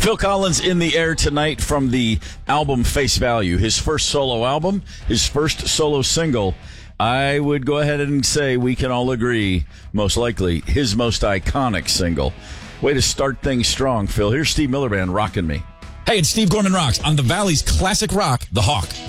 Phil Collins in the air tonight from the album Face Value, his first solo album, his first solo single. I would go ahead and say we can all agree, most likely, his most iconic single. Way to start things strong, Phil. Here's Steve Miller Band rocking me. Hey, it's Steve Gorman Rocks on the Valley's classic rock, The Hawk.